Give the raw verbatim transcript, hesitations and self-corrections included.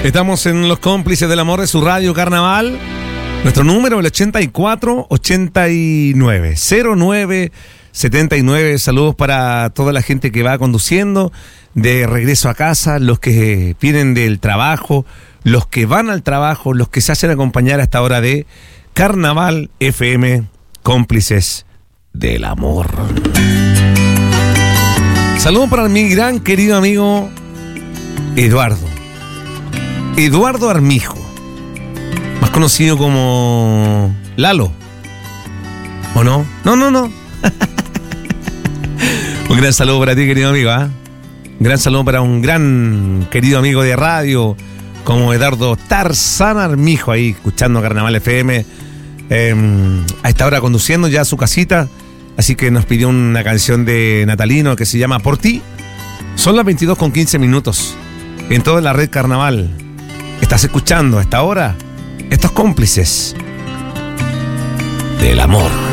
Estamos en Los Cómplices del Amor de su radio Carnaval. Nuestro número, el ochenta y cuatro ochenta y nueve cero nueve setenta y nueve. Saludos para toda la gente que va conduciendo de regreso a casa, los que vienen del trabajo, los que van al trabajo, los que se hacen acompañar a esta hora de Carnaval F M, Cómplices del Amor. Saludos para mi gran querido amigo Eduardo. Eduardo Armijo, más conocido como Lalo. ¿O no? No, no, no. Un gran saludo para ti, querido amigo, ¿eh? Un gran saludo para un gran querido amigo de radio como Eduardo Tarzán Armijo, ahí escuchando Carnaval F M, eh, a esta hora conduciendo ya a su casita. Así que nos pidió una canción de Natalino que se llama Por Ti. Son las veintidós con quince minutos en toda la red Carnaval. Estás escuchando a esta hora estos Cómplices del Amor.